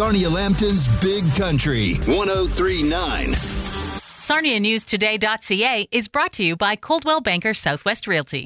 Sarnia Lambton's Big Country 103.9. SarniaNewsToday.ca is brought to you by Coldwell Banker Southwest Realty.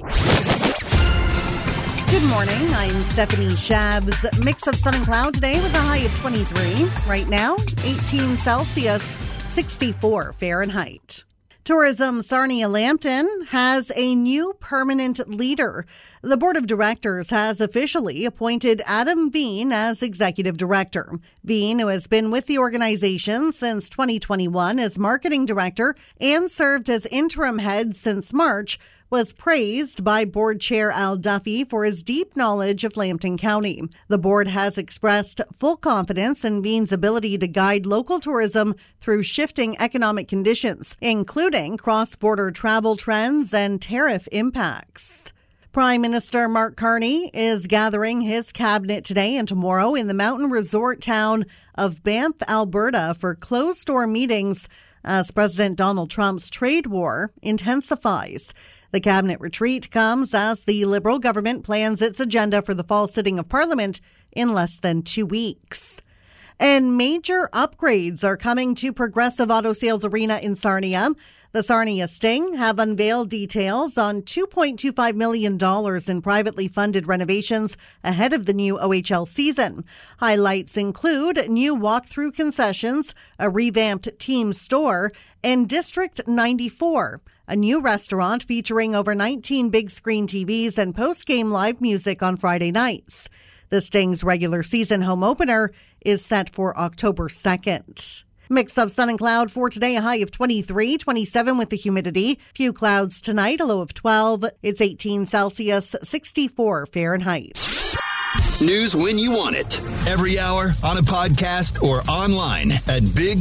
Good morning. I'm Stephanie Shabs. Mix of sun and cloud today with a high of 23. Right now, 18 Celsius, 64 Fahrenheit. Tourism Sarnia Lambton has a new permanent leader. The board of directors has officially appointed Adam Veen as executive director. Veen, who has been with the organization since 2021 as marketing director and served as interim head since March, was praised by board chair Al Duffy for his deep knowledge of Lambton County. The board has expressed full confidence in Veen's ability to guide local tourism through shifting economic conditions, including cross-border travel trends and tariff impacts. Prime Minister Mark Carney is gathering his cabinet today and tomorrow in the mountain resort town of Banff, Alberta, for closed-door meetings as President Donald Trump's trade war intensifies. The cabinet retreat comes as the Liberal government plans its agenda for the fall sitting of Parliament in less than 2 weeks. And major upgrades are coming to Progressive Auto Sales Arena in Sarnia. The Sarnia Sting have unveiled details on $2.25 million in privately funded renovations ahead of the new OHL season. Highlights include new walk-through concessions, a revamped team store, and District 94, a new restaurant featuring over 19 big screen TVs and post-game live music on Friday nights. The Sting's regular season home opener is set for October 2nd. Mix of sun and cloud for today, a high of 23, 27 with the humidity. Few clouds tonight, a low of 12. It's 18 Celsius, 64 Fahrenheit. News when you want it. Every hour, on a podcast, or online at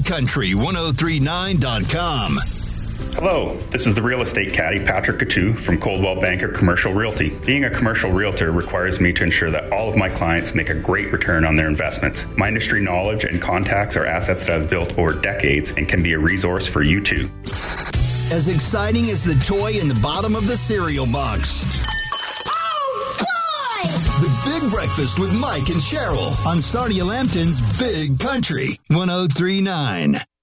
bigcountry1039.com. Hello, this is the real estate caddy, Patrick Coutu from Coldwell Banker Commercial Realty. Being a commercial realtor requires me to ensure that all of my clients make a great return on their investments. My industry knowledge and contacts are assets that I've built over decades and can be a resource for you too. As exciting as the toy in the bottom of the cereal box. Oh, boy! The Big Breakfast with Mike and Cheryl on Sarnia Lambton's Big Country 103.9.